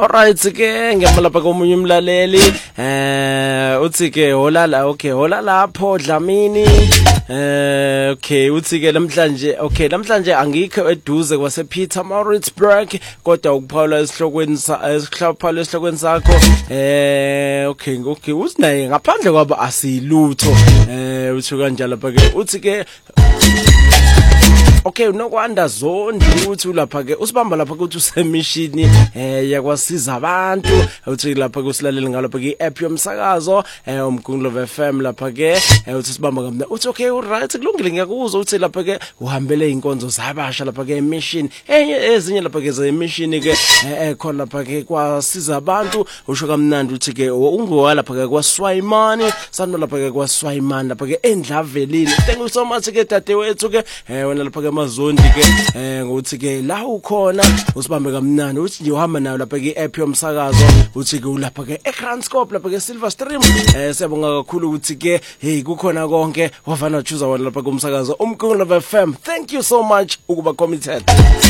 Alright ke ngiyabona lapha komunye umlaleli uthi ke hola lapho Dlamini okay uthi ke namhlanje angikho eduze kwase Pietermaritzburg kodwa ukuphawula esihlokweni sakho okay usinaye ngaphandle kwaba asilutho uthi kanjalo lapha ke uthi ke okay unokwanda zondi uthi lapha ke usibamba lapha ukuthi usemishini yakwasiza abantu uthi lapha kusilalela ngalapha ke app yomsakazo umgungulo FM lapha ke uthi sibamba kamna uthi okay right kulungile ngiyakuzwa uthi lapha ke uhambele inkonzo zabasha lapha ke emission ezinye lapha ke zemission ke khona lapha ke kwasiza abantu usho kamnandi uthi ke ungowa lapha ke kwaSwayimani sanu lapha ke kwaSwayimani lapha ke eNdlavelini thank you so much ke dadewethu ke wena lapha ke mazondi ke ngokuthi ke la ukhona usibambe kamnandi uthi nje uhamba nayo lapha ke app yomsakazo uthi ke ulapha ke eCranscope lapha ke Silver Stream siyabonga kakhulu ukuthi ke hey kukhona konke wafana choose wona lapha kumsakazo umgungulo FM thank you so much ukuba committed